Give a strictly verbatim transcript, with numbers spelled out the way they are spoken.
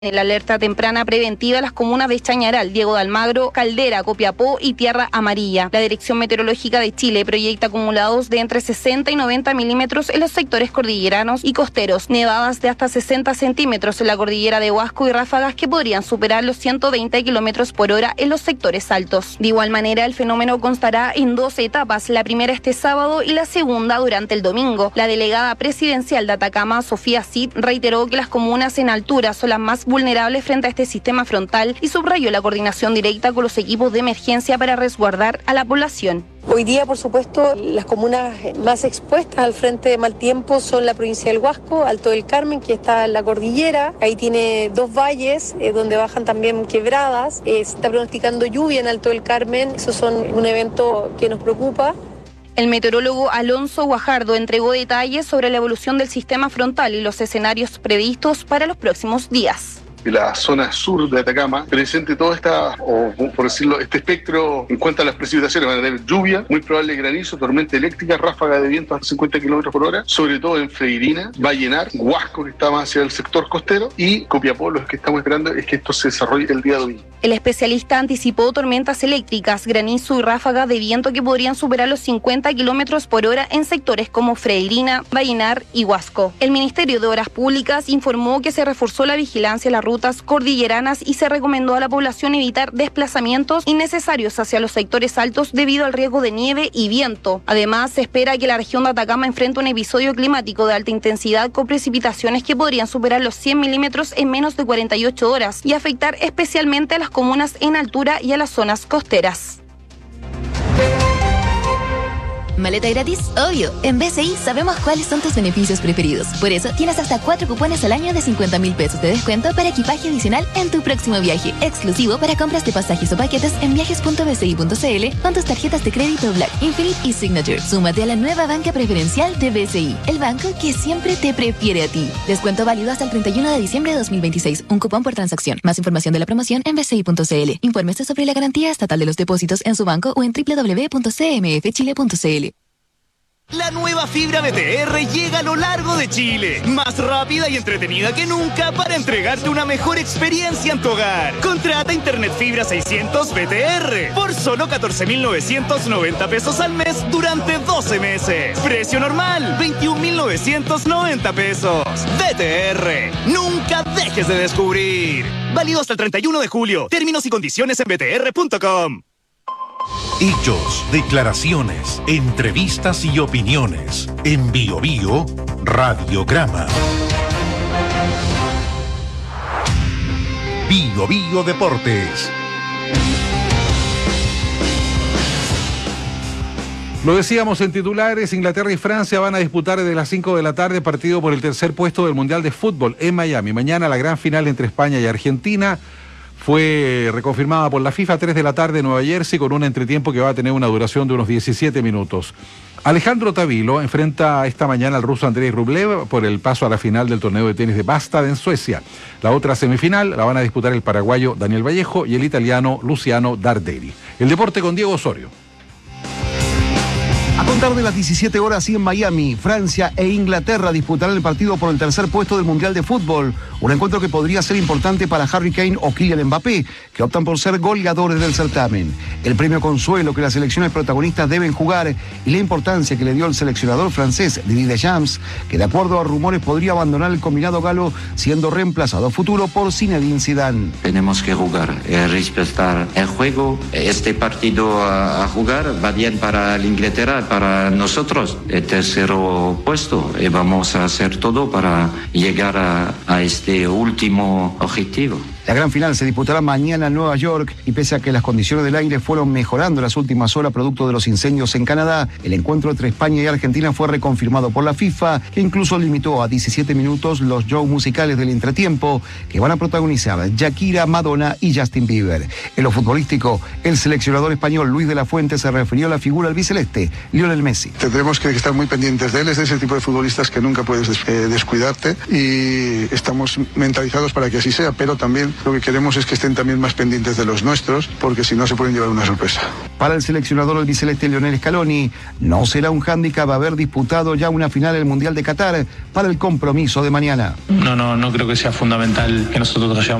En la alerta temprana preventiva a las comunas de Chañaral, Diego de Almagro, Caldera, Copiapó y Tierra Amarilla. La Dirección Meteorológica de Chile proyecta acumulados de entre sesenta y noventa milímetros en los sectores cordilleranos y costeros, nevadas de hasta sesenta centímetros en la cordillera de Huasco y ráfagas que podrían superar los ciento veinte kilómetros por hora en los sectores altos. De igual manera, el fenómeno constará en dos etapas, la primera este sábado y la segunda durante el domingo. La delegada presidencial de Atacama, Sofía Cid, reiteró que las comunas en altura son las más vulnerables frente a este sistema frontal y subrayó la coordinación directa con los equipos de emergencia para resguardar a la población. Hoy día, por supuesto, las comunas más expuestas al frente de mal tiempo son la provincia del Huasco, Alto del Carmen, que está en la cordillera. Ahí tiene dos valles eh, donde bajan también quebradas. Eh, se está pronosticando lluvia en Alto del Carmen. Eso son un evento que nos preocupa. El meteorólogo Alonso Guajardo entregó detalles sobre la evolución del sistema frontal y los escenarios previstos para los próximos días. La zona sur de Atacama presente toda esta, o por decirlo, este espectro en cuanto a las precipitaciones. Van a tener lluvia, muy probable granizo, tormenta eléctrica, ráfaga de viento hasta cincuenta kilómetros por hora, sobre todo en Freirina, Vallenar, Huasco, que está más hacia el sector costero, y Copiapó. Lo que estamos esperando es que esto se desarrolle el día de hoy. El especialista anticipó tormentas eléctricas, granizo y ráfagas de viento que podrían superar los cincuenta kilómetros por hora en sectores como Freirina, Vallenar y Huasco. El Ministerio de Obras Públicas informó que se reforzó la vigilancia en la ruta rutas cordilleranas y se recomendó a la población evitar desplazamientos innecesarios hacia los sectores altos debido al riesgo de nieve y viento. Además, se espera que la región de Atacama enfrente un episodio climático de alta intensidad con precipitaciones que podrían superar los cien milímetros en menos de cuarenta y ocho horas y afectar especialmente a las comunas en altura y a las zonas costeras. ¿Maleta gratis? Obvio. En B C I sabemos cuáles son tus beneficios preferidos. Por eso tienes hasta cuatro cupones al año de cincuenta mil pesos de descuento para equipaje adicional en tu próximo viaje. Exclusivo para compras de pasajes o paquetes en viajes punto b c i punto c l con tus tarjetas de crédito Black, Infinite y Signature. Súmate a la nueva banca preferencial de B C I, el banco que siempre te prefiere a ti. Descuento válido hasta el treinta y uno de diciembre de dos mil veintiséis. Un cupón por transacción. Más información de la promoción en b c i punto c l. Infórmese sobre la garantía estatal de los depósitos en su banco o en doble u doble u doble u punto c m f chile punto c l. La nueva fibra B T R llega a lo largo de Chile, más rápida y entretenida que nunca para entregarte una mejor experiencia en tu hogar. Contrata Internet Fibra seiscientos B T R por solo catorce mil novecientos noventa pesos al mes durante doce meses. Precio normal, veintiún mil novecientos noventa pesos. B T R, nunca dejes de descubrir. Válido hasta el treinta y uno de julio. Términos y condiciones en b t r punto com. Hechos, declaraciones, entrevistas y opiniones. En Bio Bio, Radiograma. Bio Bio Deportes. Lo decíamos en titulares, Inglaterra y Francia van a disputar desde las cinco de la tarde partido por el tercer puesto del Mundial de Fútbol en Miami. Mañana la gran final entre España y Argentina. Fue reconfirmada por la FIFA a tres de la tarde en Nueva Jersey con un entretiempo que va a tener una duración de unos diecisiete minutos. Alejandro Tavilo enfrenta esta mañana al ruso Andrei Rublev por el paso a la final del torneo de tenis de Bastad en Suecia. La otra semifinal la van a disputar el paraguayo Daniel Vallejo y el italiano Luciano Darderi. El deporte con Diego Osorio. A contar de las diecisiete horas y en Miami, Francia e Inglaterra disputarán el partido por el tercer puesto del Mundial de Fútbol. Un encuentro que podría ser importante para Harry Kane o Kylian Mbappé, que optan por ser goleadores del certamen. El premio consuelo que las selecciones protagonistas deben jugar y la importancia que le dio el seleccionador francés Didier Deschamps, que de acuerdo a rumores podría abandonar el combinado galo siendo reemplazado a futuro por Zinedine Zidane. Tenemos que jugar, eh, respetar el juego. Este partido a, a jugar va bien para el Inglaterra, para nosotros el tercero puesto, y vamos a hacer todo para llegar a, a este último objetivo. La gran final se disputará mañana en Nueva York y pese a que las condiciones del aire fueron mejorando en las últimas horas producto de los incendios en Canadá, el encuentro entre España y Argentina fue reconfirmado por la FIFA, que incluso limitó a diecisiete minutos los shows musicales del entretiempo que van a protagonizar Shakira, Madonna y Justin Bieber. En lo futbolístico, el seleccionador español Luis de la Fuente se refirió a la figura albiceleste, Lionel Lionel Messi. Tendremos que estar muy pendientes de él, es de ese tipo de futbolistas que nunca puedes des- eh, descuidarte y estamos mentalizados para que así sea, pero también lo que queremos es que estén también más pendientes de los nuestros, porque si no se pueden llevar una sorpresa. Para el seleccionador albiceleste Lionel Scaloni, no será un hándicap haber disputado ya una final del Mundial de Qatar para el compromiso de mañana. No, no, no creo que sea fundamental que nosotros hayamos